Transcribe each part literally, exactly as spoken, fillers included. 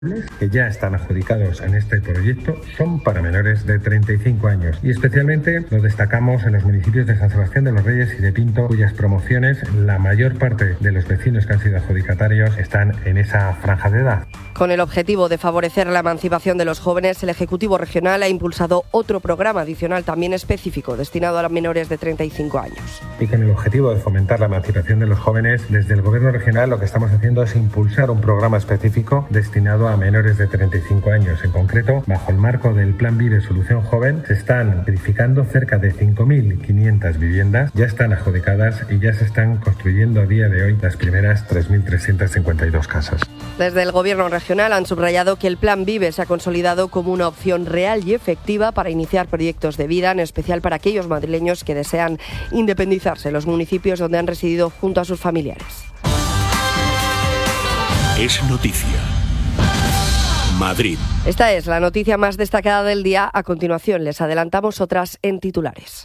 que ya están adjudicados en este proyecto son para menores de treinta y cinco años y especialmente lo destacamos en los municipios de San Sebastián de los Reyes y de Pinto, cuyas promociones, la mayor parte de los vecinos que han sido adjudicatarios están en esa franja de edad. Con el objetivo de favorecer la emancipación de los jóvenes, el Ejecutivo Regional ha impulsado otro programa adicional también específico destinado a los menores de treinta y cinco años. Y con el objetivo de fomentar la emancipación de los jóvenes, desde el Gobierno Regional lo que estamos haciendo es impulsar un programa específico destinado a menores de treinta y cinco años. En concreto, bajo el marco del Plan Vive Solución Joven, se están edificando cerca de cinco mil quinientas viviendas, ya están adjudicadas y ya se están construyendo a día de hoy las primeras tres mil trescientas cincuenta y dos casas. Desde el Gobierno Regional han subrayado que el Plan Vive se ha consolidado como una opción real y efectiva para iniciar proyectos de vida, en especial para aquellos madrileños que desean independizarse en los municipios donde han residido junto a sus familiares. Es noticia. Madrid. Esta es la noticia más destacada del día. A continuación les adelantamos otras en titulares.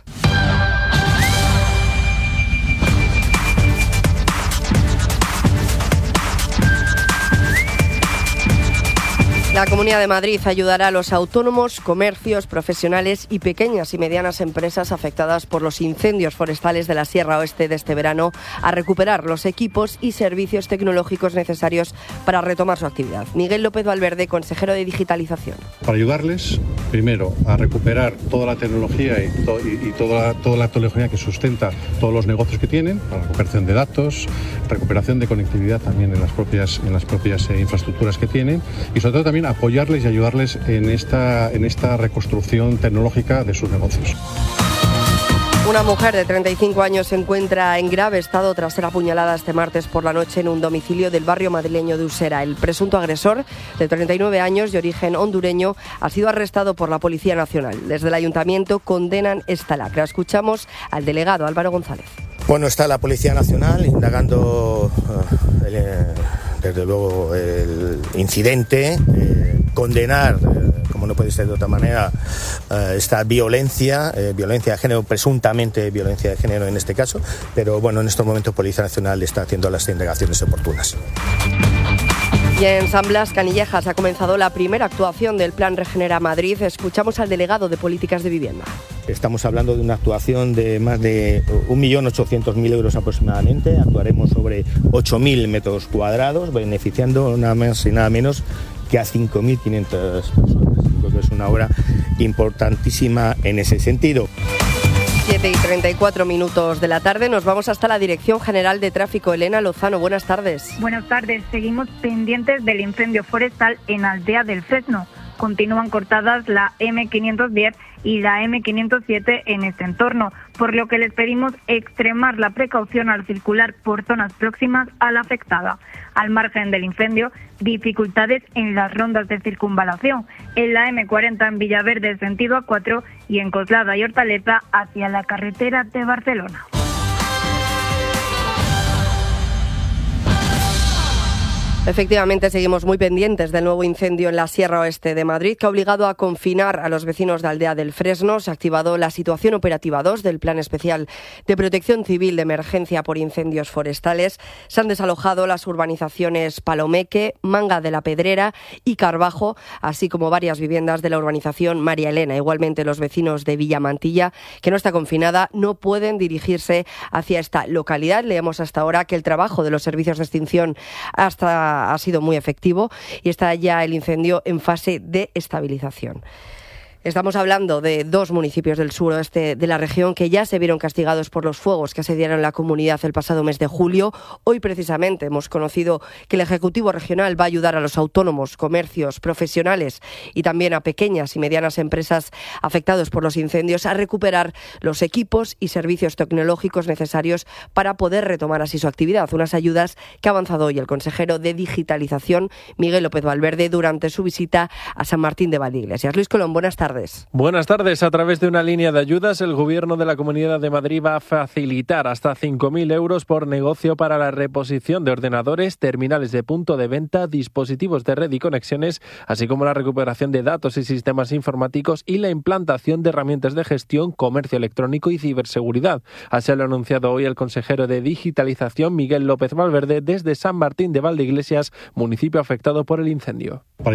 La Comunidad de Madrid ayudará a los autónomos, comercios, profesionales y pequeñas y medianas empresas afectadas por los incendios forestales de la Sierra Oeste de este verano a recuperar los equipos y servicios tecnológicos necesarios para retomar su actividad. Miguel López Valverde, consejero de Digitalización. Para ayudarles, primero, a recuperar toda la tecnología y, to- y, y toda, la, toda la tecnología que sustenta todos los negocios que tienen, para la recuperación de datos, recuperación de conectividad también en las propias, en las propias eh, infraestructuras que tienen y sobre todo también apoyarles y ayudarles en esta, en esta reconstrucción tecnológica de sus negocios. Una mujer de treinta y cinco años se encuentra en grave estado tras ser apuñalada este martes por la noche en un domicilio del barrio madrileño de Usera. El presunto agresor, de treinta y nueve años, de origen hondureño, ha sido arrestado por la Policía Nacional. Desde el Ayuntamiento condenan esta lacra. Escuchamos al delegado Álvaro González. Bueno, está la Policía Nacional indagando uh, el, desde luego el incidente, eh, condenar, eh, como no puede ser de otra manera, eh, esta violencia, eh, violencia de género, presuntamente violencia de género en este caso, pero bueno, en estos momentos Policía Nacional está haciendo las indagaciones oportunas. Y en San Blas, Canillejas, ha comenzado la primera actuación del Plan Regenera Madrid. Escuchamos al delegado de Políticas de Vivienda. Estamos hablando de una actuación de más de un millón ochocientos mil euros aproximadamente. Actuaremos sobre ocho mil metros cuadrados, beneficiando nada más y nada menos que a cinco mil quinientas personas. Creo que es una obra importantísima en ese sentido. siete y treinta y cuatro minutos de la tarde, nos vamos hasta la Dirección General de Tráfico. Elena Lozano, buenas tardes. Buenas tardes, seguimos pendientes del incendio forestal en Aldea del Fresno. Continúan cortadas la eme quinientos diez y la eme quinientos siete en este entorno, por lo que les pedimos extremar la precaución al circular por zonas próximas a la afectada. Al margen del incendio, dificultades en las rondas de circunvalación, en la eme cuarenta en Villaverde sentido A cuatro y en Coslada y Hortaleza hacia la carretera de Barcelona. Efectivamente, seguimos muy pendientes del nuevo incendio en la Sierra Oeste de Madrid, que ha obligado a confinar a los vecinos de Aldea del Fresno. Se ha activado la situación operativa dos del Plan Especial de Protección Civil de Emergencia por Incendios Forestales. Se han desalojado las urbanizaciones Palomeque, Manga de la Pedrera y Carbajo, así como varias viviendas de la urbanización María Elena. Igualmente, los vecinos de Villamantilla, que no está confinada, no pueden dirigirse hacia esta localidad. Leemos hasta ahora que el trabajo de los servicios de extinción hasta ha sido muy efectivo y está ya el incendio en fase de estabilización. Estamos hablando de dos municipios del suroeste de la región que ya se vieron castigados por los fuegos que asediaron la comunidad el pasado mes de julio. Hoy precisamente hemos conocido que el Ejecutivo Regional va a ayudar a los autónomos, comercios, profesionales y también a pequeñas y medianas empresas afectados por los incendios a recuperar los equipos y servicios tecnológicos necesarios para poder retomar así su actividad. Unas ayudas que ha avanzado hoy el consejero de Digitalización, Miguel López Valverde, durante su visita a San Martín de Valdeiglesias. Luis Colón, buenas tardes. tardes. Buenas tardes. A través de una línea de ayudas, el Gobierno de la Comunidad de Madrid va a facilitar hasta cinco mil euros por negocio para la reposición de ordenadores, terminales de punto de venta, dispositivos de red y conexiones, así como la recuperación de datos y sistemas informáticos y la implantación de herramientas de gestión, comercio electrónico y ciberseguridad. Así lo ha anunciado hoy el consejero de Digitalización, Miguel López Valverde, desde San Martín de Valdeiglesias, municipio afectado por el incendio.